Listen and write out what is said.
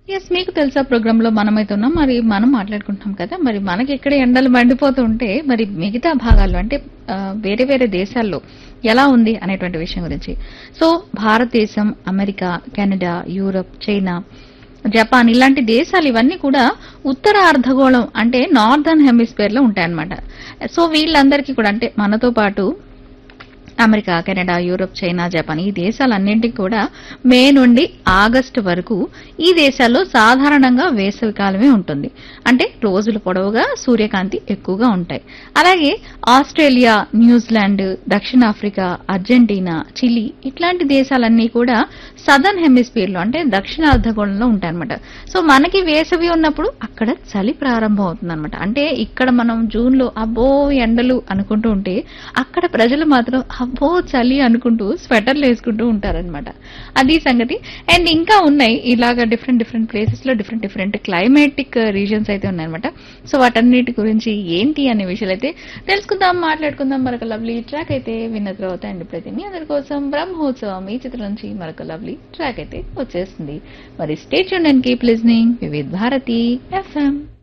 Yes. మీకు తెలుసా ప్రోగ్రామ్‌లో మనమైతే ఉన్నాం. మరి మనం మాట్లాడుకుంటున్నాం కదా! మరి మనకిక్కడ ఎండలు మండిపోతూ ఉంటే, మరి మిగతా భాగాల్లో అంటే వేరే వేరే దేశాల్లో ఎలా ఉంది అనేటువంటి విషయం గురించి. సో, భారతదేశం, America, Canada, Europe, China, Japan ఇలాంటి దేశాలు ఇవన్నీ కూడా ఉత్తర అర్ధగోళం అంటే నార్దర్న్ హెమిస్ఫియర్‌లో ఉంటాయన్నమాట. సో, వీళ్ళందరికీ కూడా అంటే మనతో పాటు America, Canada, Europe, China, Japan ఈ దేశాలన్నింటికి కూడా మే నుండి ఆగస్టు వరకు ఈ దేశాల్లో సాధారణంగా వేసవి కాలమే ఉంటుంది. అంటే రోజుల పొడవుగా సూర్యకాంతి ఎక్కువగా ఉంటాయి. అలాగే ఆస్ట్రేలియా, న్యూజిలాండ్, దక్షిణాఫ్రికా, అర్జెంటీనా, చిలీ ఇట్లాంటి దేశాలన్నీ కూడా సదర్న్ హెమిస్ఫియర్ లో అంటే దక్షిణ అర్ధగోళంలో ఉంటాయన్నమాట. సో మనకి వేసవి ఉన్నప్పుడు అక్కడ చలి ప్రారంభం అవుతుందన్నమాట. అంటే ఇక్కడ మనం జూన్ లో అబ్బో ఎండలు అనుకుంటూ ఉంటే అక్కడ ప్రజలు మాత్రం అబ్బో చలి అనుకుంటూ స్వెటర్లు వేసుకుంటూ ఉంటారనమాట. అది సంగతి. అండ్ ఇంకా ఉన్నాయి ఇలాగా డిఫరెంట్ డిఫరెంట్ ప్లేసెస్ లో డిఫరెంట్ డిఫరెంట్ క్లైమేటిక్ రీజన్స్ అయితే ఉన్నాయన్నమాట. సో వాటన్నిటి గురించి ఏంటి అనే విషయాలు అయితే తెలుసుకుందాం, మాట్లాడుకుందాం. మరొక లవ్లీ ట్రాక్ అయితే విన్న తర్వాత అండ్ ఇప్పుడైతే మీ అందరి కోసం బ్రహ్మోత్సవం ఈ చిత్రం నుంచి మరొక లవ్లీ ట్రాక్ అయితే వచ్చేస్తుంది. మరి stay tuned and keep listening Vividh Bharati FM.